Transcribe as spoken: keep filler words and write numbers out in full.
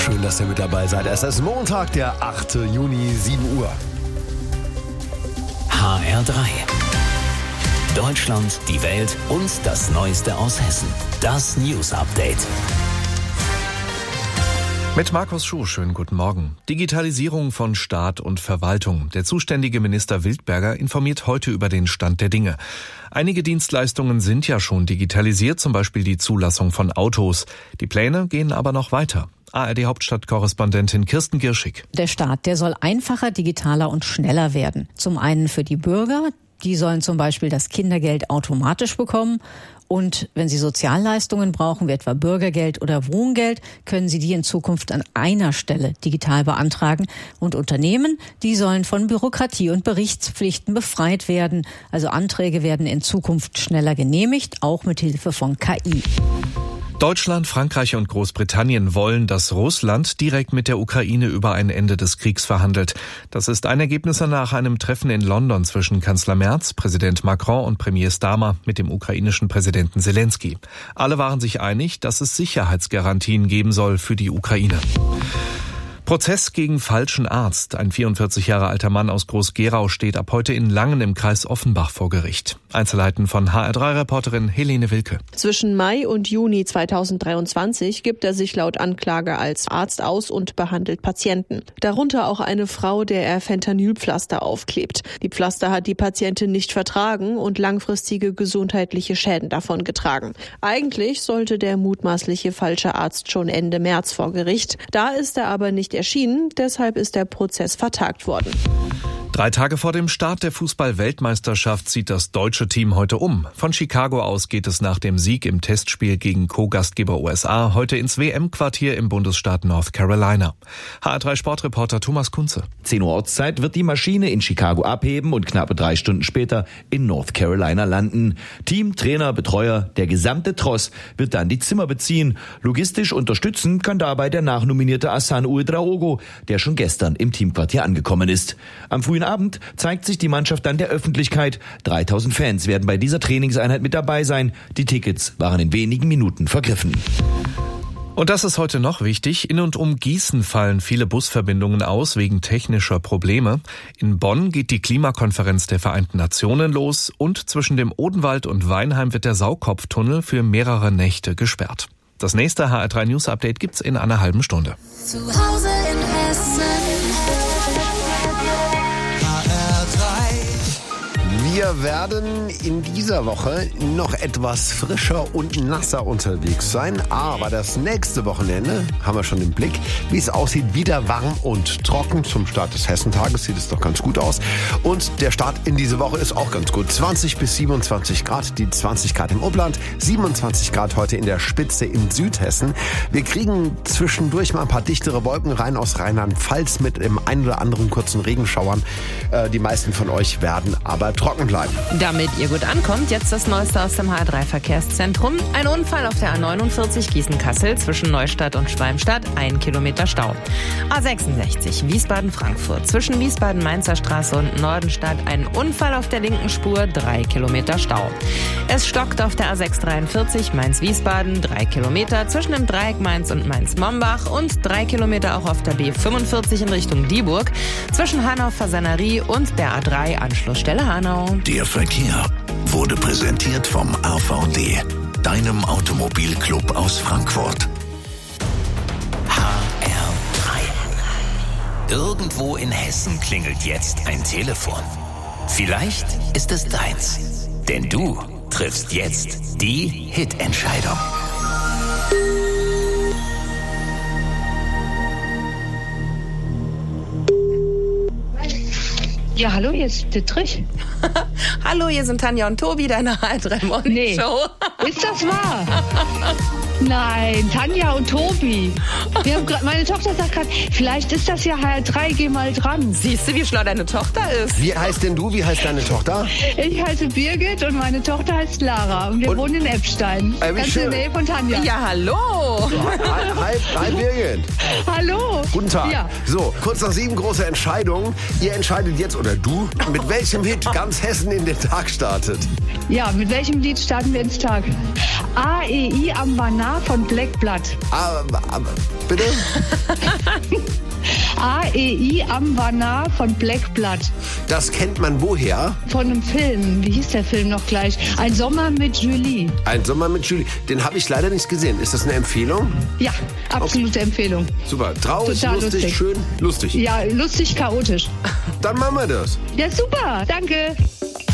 Schön, dass ihr mit dabei seid. Es ist Montag, der achte Juni, sieben Uhr. H R drei. Deutschland, die Welt und das Neueste aus Hessen. Das News Update. Mit Markus Schuh, schönen guten Morgen. Digitalisierung von Staat und Verwaltung. Der zuständige Minister Wildberger informiert heute über den Stand der Dinge. Einige Dienstleistungen sind ja schon digitalisiert, zum Beispiel die Zulassung von Autos. Die Pläne gehen aber noch weiter. A R D-Hauptstadtkorrespondentin Kirsten Girschig. Der Staat, der soll einfacher, digitaler und schneller werden. Zum einen für die Bürger, die sollen zum Beispiel das Kindergeld automatisch bekommen. Und wenn Sie Sozialleistungen brauchen, wie etwa Bürgergeld oder Wohngeld, können Sie die in Zukunft an einer Stelle digital beantragen. Und Unternehmen, die sollen von Bürokratie und Berichtspflichten befreit werden. Also Anträge werden in Zukunft schneller genehmigt, auch mit Hilfe von K I. Deutschland, Frankreich und Großbritannien wollen, dass Russland direkt mit der Ukraine über ein Ende des Kriegs verhandelt. Das ist ein Ergebnis nach einem Treffen in London zwischen Kanzler Merz, Präsident Macron und Premier Starmer mit dem ukrainischen Präsidenten Zelensky. Alle waren sich einig, dass es Sicherheitsgarantien geben soll für die Ukraine. Prozess gegen falschen Arzt. Ein vierundvierzig Jahre alter Mann aus Groß-Gerau steht ab heute in Langen im Kreis Offenbach vor Gericht. Einzelheiten von H R drei Reporterin Helene Wilke. Zwischen Mai und Juni zweitausenddreiundzwanzig gibt er sich laut Anklage als Arzt aus und behandelt Patienten. Darunter auch eine Frau, der er Fentanylpflaster aufklebt. Die Pflaster hat die Patientin nicht vertragen und langfristige gesundheitliche Schäden davongetragen. Eigentlich sollte der mutmaßliche falsche Arzt schon Ende März vor Gericht. Da ist er aber nicht erschienen, deshalb ist der Prozess vertagt worden. Drei Tage vor dem Start der Fußball-Weltmeisterschaft zieht das deutsche Team heute um. Von Chicago aus geht es nach dem Sieg im Testspiel gegen Co-Gastgeber U S A heute ins W M-Quartier im Bundesstaat North Carolina. H R drei Sportreporter Thomas Kunze. zehn Uhr Ortszeit wird die Maschine in Chicago abheben und knappe drei Stunden später in North Carolina landen. Team, Trainer, Betreuer, der gesamte Tross wird dann die Zimmer beziehen. Logistisch unterstützen kann dabei der nachnominierte Hassan Ouedraogo, der schon gestern im Teamquartier angekommen ist. Am frühen Abend zeigt sich die Mannschaft dann der Öffentlichkeit. dreitausend Fans werden bei dieser Trainingseinheit mit dabei sein. Die Tickets waren in wenigen Minuten vergriffen. Und das ist heute noch wichtig. In und um Gießen fallen viele Busverbindungen aus wegen technischer Probleme. In Bonn geht die Klimakonferenz der Vereinten Nationen los und zwischen dem Odenwald und Weinheim wird der Saukopftunnel für mehrere Nächte gesperrt. Das nächste H R drei News Update gibt's in einer halben Stunde. Zu Hause in Hessen. Wir werden in dieser Woche noch etwas frischer und nasser unterwegs sein, aber das nächste Wochenende haben wir schon im Blick, wie es aussieht, wieder warm und trocken. Zum Start des Hessentages sieht es doch ganz gut aus und der Start in diese Woche ist auch ganz gut. zwanzig bis siebenundzwanzig Grad, die zwanzig Grad im Upland, siebenundzwanzig Grad heute in der Spitze in Südhessen. Wir kriegen zwischendurch mal ein paar dichtere Wolken rein aus Rheinland-Pfalz mit dem einen oder anderen kurzen Regenschauern. Die meisten von euch werden aber trocken bleiben. Damit ihr gut ankommt, jetzt das Neueste aus dem H R drei Verkehrszentrum. Ein Unfall auf der A neunundvierzig Gießen-Kassel zwischen Neustadt und Schwalmstadt, ein Kilometer Stau. A sechsundsechzig Wiesbaden-Frankfurt zwischen Wiesbaden-Mainzer Straße und Nordenstadt, ein Unfall auf der linken Spur, drei Kilometer Stau. Es stockt auf der A sechshundertdreiundvierzig Mainz-Wiesbaden, drei Kilometer zwischen dem Dreieck Mainz und Mainz-Mombach und drei Kilometer auch auf der B fünfundvierzig in Richtung Dieburg zwischen Hanau-Fasanerie und der A drei Anschlussstelle Hanau. Der Verkehr wurde präsentiert vom A V D, deinem Automobilclub aus Frankfurt. H R drei. Irgendwo in Hessen klingelt jetzt ein Telefon. Vielleicht ist es deins, denn du triffst jetzt die Hit-Entscheidung. Ja, hallo, hier ist Dittrich. Hallo, hier sind Tanja und Tobi, deine H R drei Morning Nee. Show. Ist das wahr? Nein, Tanja und Tobi. Wir haben grad, meine Tochter sagt gerade, vielleicht ist das ja H R drei, geh mal dran. Siehst du, wie schlau deine Tochter ist? Wie heißt denn du? Wie heißt deine Tochter? Ich heiße Birgit und meine Tochter heißt Lara. Und wir Und- wohnen in Eppstein. Äh, wie Ganz schön. in der Nähe von Tanja. Ja, hallo. Hi, hi, hi Birgit. Hallo. Guten Tag. Ja. So, kurz nach sieben große Entscheidungen. Ihr entscheidet jetzt, oder du, mit welchem Hit ganz Hessen in den Tag startet. Ja, mit welchem Lied starten wir ins Tag? A E I am Banar von Black Blood. Aber, aber, bitte? A E I Amwana von Black Blood. Das kennt man woher? Von einem Film. Wie hieß der Film noch gleich? Ein Sommer mit Julie. Ein Sommer mit Julie. Den habe ich leider nicht gesehen. Ist das eine Empfehlung? Ja, absolute okay. Empfehlung. Super. Traurig, Total lustig, lustig, schön, lustig. Ja, lustig, chaotisch. Dann machen wir das. Ja, super. Danke.